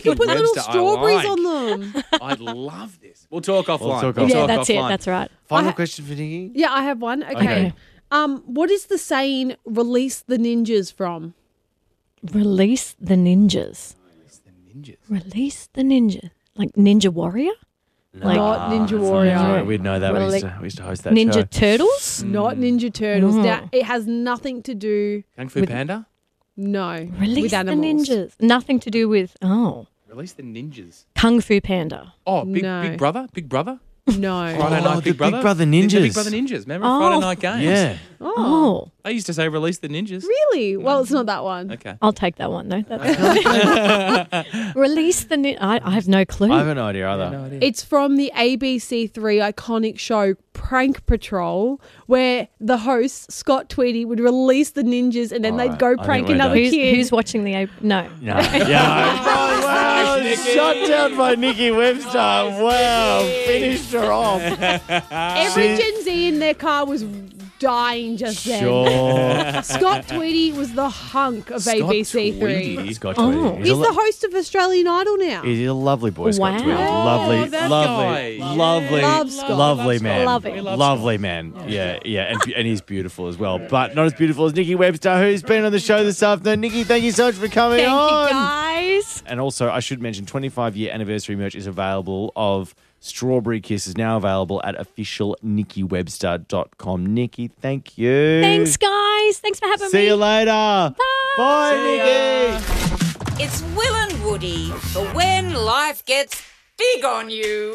You put little Webster, strawberries I on like. them. I love this. We'll talk offline. We'll talk We'll offline. talk That's it. offline. That's right. Final question for Nikki. Yeah, I have one. Okay. Okay. What is the saying, release the ninjas from? Release the ninjas. Ninjas. Release the ninja. Like Ninja Warrior? Like Not Ninja Warrior. Sorry, we'd know that. Well, We used to host that Ninja show. Turtles? Not Ninja Turtles. Mm. Now, it has nothing to do, Kung Fu Panda? no, Release with the animals. ninjas. Nothing to do with, Release the ninjas. Kung Fu Panda. Oh, Big No. Brother? Big Brother? No. Friday Night the Big Brother? Big Brother The Ninjas. Big Brother Ninjas. Remember Oh. Friday Night Games? Yeah. Oh. I used to say release the ninjas. Really? Well, it's not that one. Okay. I'll take that one, though. Release the ninja. I have no clue. I have no idea either. No idea. It's from the ABC3 iconic show Prank Patrol, where the host, Scott Tweedy, would release the ninjas and then they'd go I prank think we're another done. kid. Who's watching the... No. No. Yeah. Oh, wow. Shut down by Nikki Webster. Wow. Finished her off. Every Gen Z in their car was dying just then. Sure. Scott Tweedy was the hunk of ABC3. Tweedy. Scott Oh. Tweedy. He's the host of Australian Idol now. He's a lovely boy, Scott Wow. Tweedy. Lovely, that lovely, guy. lovely, Love Scott. lovely Love man. Scott. Love it. We love Lovely man. Yeah, yeah. And he's beautiful as well. But not as beautiful as Nikki Webster, who's been on the show this afternoon. Nikki, thank you so much for coming Thank on. you, guys. And also, I should mention, 25-year anniversary merch is available of Strawberry Kiss is now available at officialnickiwebster.com. Nikki, thank you. Thanks, guys. Thanks for having me. See you later. Bye, Nikki. It's Will and Woody for when life gets big on you.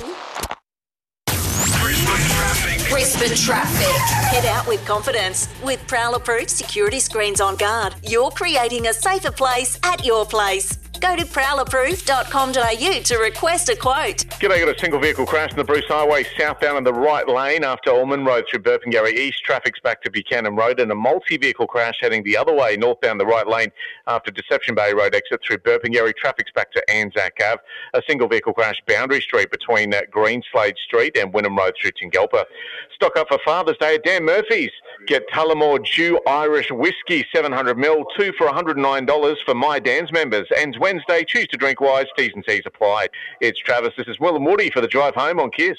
Brisbane traffic. Head out with confidence. With Prowl-approved security screens on guard, you're creating a safer place at your place. Go to prowlapproved.com.au to request a quote. G'day, got a single vehicle crash in the Bruce Highway southbound in the right lane after Ormond Road through Burpengary East. Traffic's back to Buchanan Road, and a multi-vehicle crash heading the other way northbound the right lane after Deception Bay Road exit through Burpengary. Traffic's back to Anzac Ave. A single vehicle crash Boundary Street between Greenslade Street and Wynnum Road through Tingalpa. Stock up for Father's Day at Dan Murphy's. Get Tullamore Dew Irish Whiskey 700ml, 2 for $109 for My Dan's members. Ends Wednesday. Choose to drink wise. T's and C's apply. It's Travis. This is Will and Woody for the drive home on Kiss.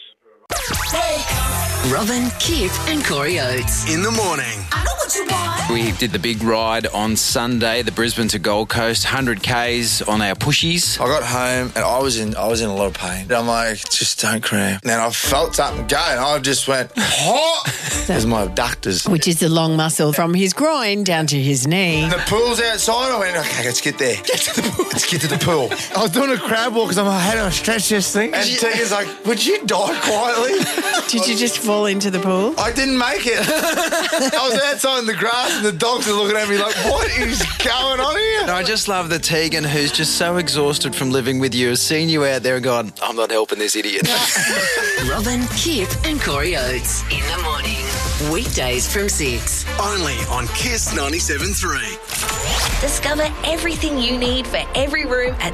Robin, Kip and Corey Oates. In the morning. I know what you want. We did the big ride on Sunday, the Brisbane to Gold Coast, 100 Ks on our pushies. I got home and I was in a lot of pain. I'm like, just don't cramp. And I felt something go and I just went, hot. There's my abductors. Which is the long muscle from his groin down to his knee. The pool's outside. I went, okay, let's get there. Get to the pool. Let's get to the pool. I was doing a crab walk because I'm like, how do I stretch this thing? And Tia's like, would you die quietly? Did you just fall into the pool? I didn't make it. I was outside in the grass and the dogs are looking at me like, what is going on here? And I just love that Tegan, who's just so exhausted from living with you, has seen you out there and gone, I'm not helping this idiot. Robin, Kip and Corey Oates. In the morning. Weekdays from 6. Only on Kiss 97.3. Discover everything you need for every room at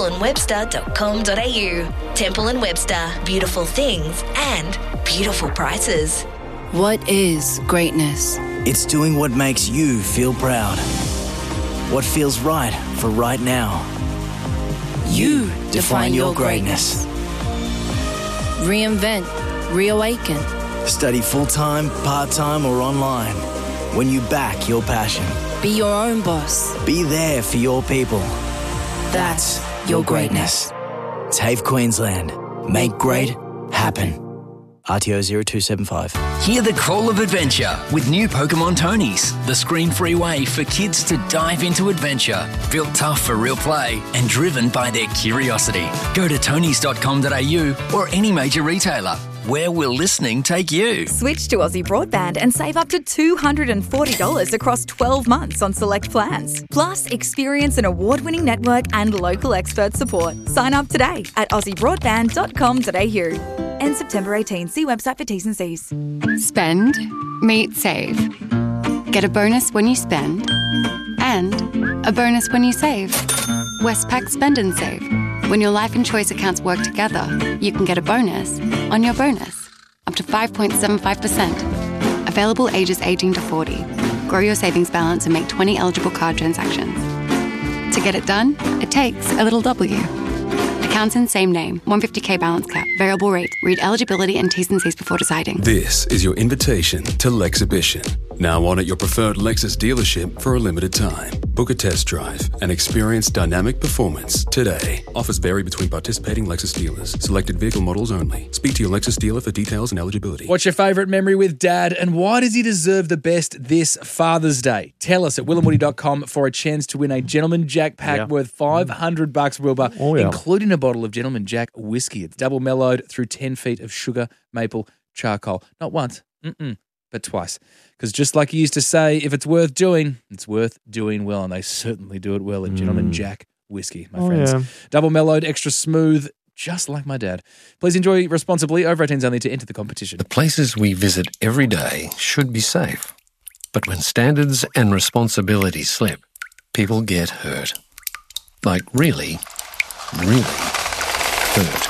templeandwebster.com.au. Temple & Webster. Beautiful things and beautiful prices. What is greatness? It's doing what makes you feel proud. What feels right for right now. You define your greatness. Reinvent. Reawaken. Study full-time, part-time or online. When you back your passion. Be your own boss. Be there for your people. That's your greatness. TAFE Queensland. Make great happen. RTO 0275. Hear the call of adventure with new Pokemon Tonys, the screen-free way for kids to dive into adventure. Built tough for real play and driven by their curiosity. Go to tonys.com.au or any major retailer. Where will listening take you? Switch to Aussie Broadband and save up to $240 across 12 months on select plans. Plus, experience an award-winning network and local expert support. Sign up today at aussiebroadband.com.au. End September 18. See website for T's and C's. Spend, meet, save. Get a bonus when you spend and a bonus when you save. Westpac Spend and Save. When your life and choice accounts work together, you can get a bonus on your bonus, up to 5.75%. Available ages 18 to 40. Grow your savings balance and make 20 eligible card transactions. To get it done, it takes a little W. Accounts in same name. 150k balance cap. Variable rate. Read eligibility and T's and C's before deciding. This is your invitation to Lexhibition. Now on at your preferred Lexus dealership for a limited time. Book a test drive and experience dynamic performance today. Offers vary between participating Lexus dealers. Selected vehicle models only. Speak to your Lexus dealer for details and eligibility. What's your favourite memory with Dad, and why does he deserve the best this Father's Day? Tell us at willandwoody.com for a chance to win a Gentleman Jack pack worth $500, Wilbur, including a bottle of Gentleman Jack whiskey. It's double mellowed through 10 feet of sugar, maple, charcoal. Not once, but twice. Because just like you used to say, if it's worth doing, it's worth doing well. And they certainly do it well at Gentleman Jack whiskey, my friends. Yeah. Double mellowed, extra smooth, just like my dad. Please enjoy responsibly. Over 18s only to enter the competition. The places we visit every day should be safe. But when standards and responsibilities slip, people get hurt. Like really, really hurt.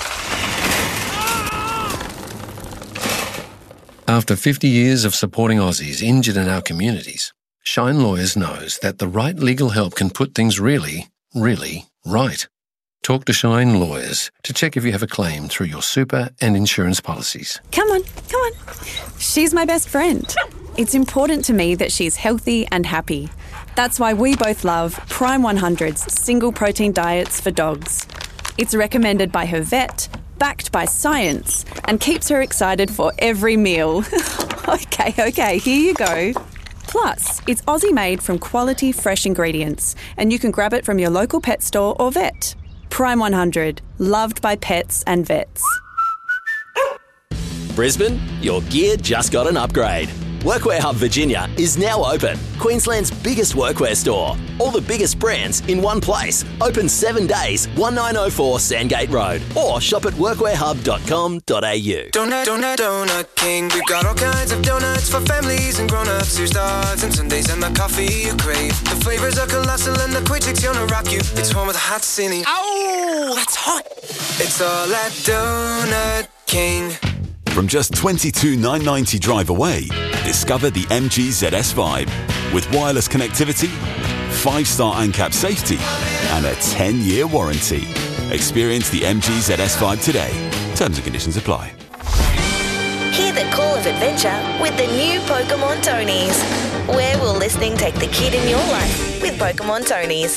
After 50 years of supporting Aussies injured in our communities, Shine Lawyers knows that the right legal help can put things really, really right. Talk to Shine Lawyers to check if you have a claim through your super and insurance policies. Come on. She's my best friend. It's important to me that she's healthy and happy. That's why we both love Prime 100's single protein diets for dogs. It's recommended by her vet, backed by science, and keeps her excited for every meal. Okay, here you go. Plus, it's Aussie-made from quality, fresh ingredients, and you can grab it from your local pet store or vet. Prime 100, loved by pets and vets. Brisbane, your gear just got an upgrade. Workwear Hub Virginia is now open. Queensland's biggest workwear store. All the biggest brands in one place. Open 7 days, 1904 Sandgate Road. Or shop at workwearhub.com.au. Donut King. We've got all kinds of donuts for families and grown-ups. Here's dogs and Sundays and the coffee you crave. The flavors are colossal and the quick gonna rock you. It's home with a hot cine. Oh, that's hot. It's all at Donut King. From just $22,990 drive away, discover the MG ZS Vibe with wireless connectivity, 5-star ANCAP safety, and a 10-year warranty. Experience the MG ZS Vibe today. Terms and conditions apply. Hear the call of adventure with the new Pokemon Tonies. Where will listening take the kid in your life with Pokemon Tonies?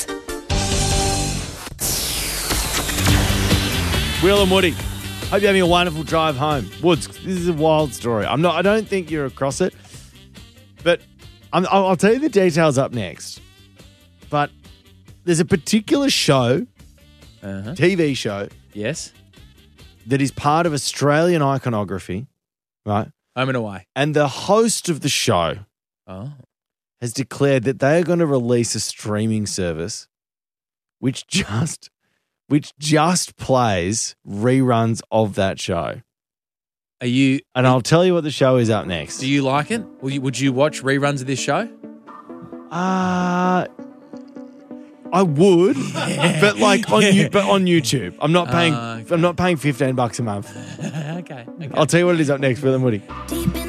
Will and Woody. Hope you're having a wonderful drive home. Woods, this is a wild story. I don't think you're across it, but I'll tell you the details up next. But there's a particular show, TV show, yes, that is part of Australian iconography, right? Home and away. And the host of the show has declared that they are going to release a streaming service which just plays reruns of that show. And I'll tell you what the show is up next. Do you like it? Would you watch reruns of this show? I would, but on YouTube. I'm not paying $15 a month. Okay. I'll tell you what it is up next, Will and Woody. Deep in